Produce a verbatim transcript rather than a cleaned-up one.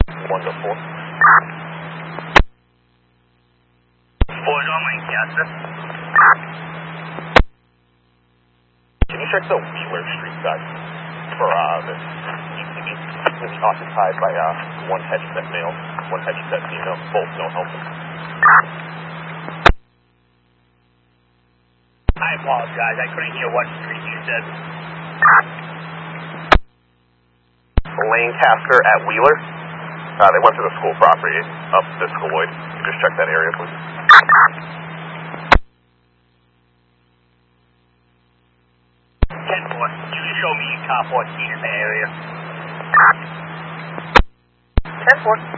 one to four. Four's on Lancaster. Can you check the Wheeler Street side for uh, this E T B? It's going to be occupied by uh, one heavyset male, one heavyset female, both no helmet. I apologize. I couldn't hear what street you said. Lancaster at Wheeler. Uh, they went to the school property up this Schooloid. You just check that area, please. ten four. You can show me car fourteen in the area. ten four.